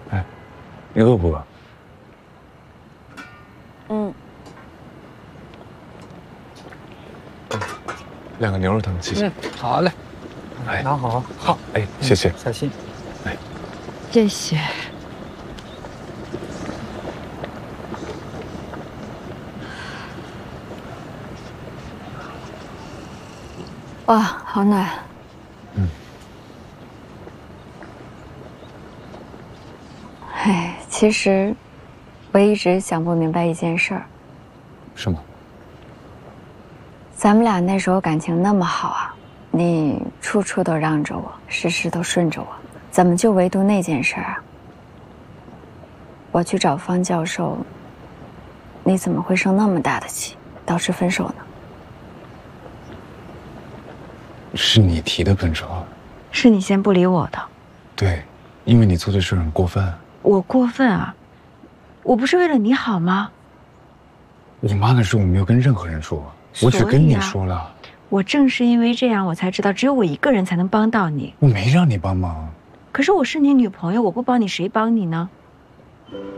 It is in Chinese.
哎，你饿不饿？ 嗯。 2个牛肉汤，谢谢。 好嘞。 哎， 拿好。 好，哎，谢谢。 小心。 哎， 谢谢。哇，好暖。哎，其实我一直想不明白一件事儿。 是吗？ 咱们俩那时候感情那么好啊，你处处都让着我，事事都顺着我，怎么就唯独那件事儿啊？我去找方教授，你怎么会生那么大的气，导致分手呢？ 是你提的分手。 是你先不理我的。 对，因为你做的事很过分。 我过分啊？我不是为了你好吗？ 我妈的事我没有跟任何人说，我只跟你说了。 我正是因为这样，我才知道只有我一个人才能帮到你。 我没让你帮忙。 可是我是你女朋友，我不帮你谁帮你呢？